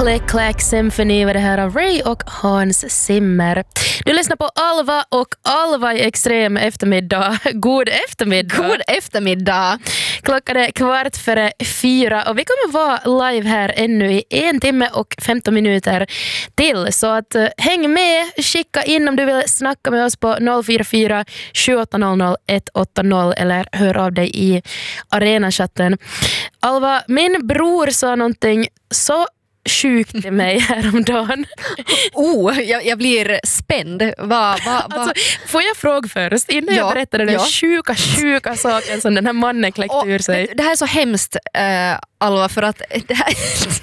Click Clack Symphony var det här av Ray och Hans Zimmer. Du lyssnar på Alva och Alva i extrem eftermiddag. God eftermiddag. God eftermiddag. Klockan är 3:15 och vi kommer vara live här ännu i 1 timme och 15 minuter till. Så att häng med, skicka in om du vill snacka med oss på 044 7800 180 eller hör av dig i arenachatten. Alva, min bror sa någonting så sjukt till mig häromdagen. Jag blir spänd. Alltså, får jag fråga först innan jag berättar den sjuka saken som den här mannen kläckt ur sig? Det här är så hemskt, Alva, för att det här...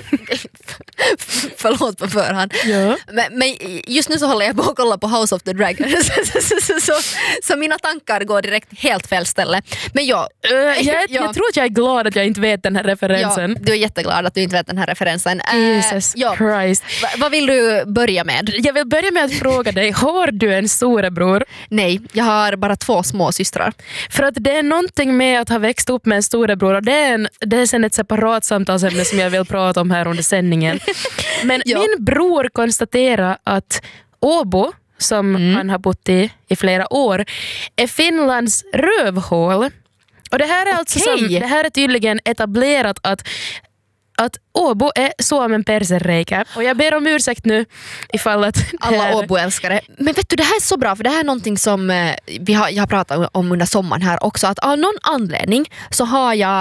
Förlåt på förhand. Ja. Men just nu så håller jag på att kolla på House of the Dragon. så mina tankar går direkt helt fel ställe. Men jag tror att jag är glad att jag inte vet den här referensen. Ja, du är jätteglad att du inte vet den här referensen. Jesus Christ. Vad vill du börja med? Jag vill börja med att fråga dig, har du en storebror? Nej, jag har bara 2 små systrar. För att det är någonting med att ha växt upp med en storebror, och det är sen ett separat samtalsämne som jag vill prata om här under sändningen. Men min bror konstaterar att Åbo, som han har bott i flera år, är Finlands rövhål. Och det här är alltså det här är tydligen etablerat att Åbo är Suomen persereikä. Och jag ber om ursäkt nu ifall att alla Åbo-älskare. Men vet du, det här är så bra, för det här är någonting som jag har pratat om under sommaren här också, att av någon anledning så har jag